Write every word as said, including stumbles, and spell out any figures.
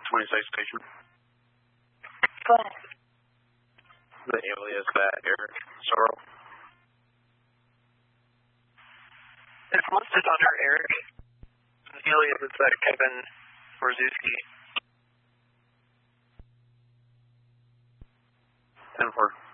twenty-six station. Go ahead. The alias that Eric Sorrell. It's listed under Eric. The alias is uh, Kevin Warzewski. ten four.